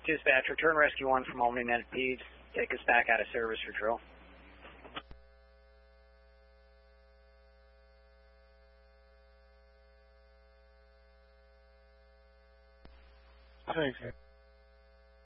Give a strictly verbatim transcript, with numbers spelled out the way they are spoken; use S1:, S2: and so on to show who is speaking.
S1: Dispatch, return Rescue one from Albany Med Peds. Take us back out of service for drill.
S2: Thanks.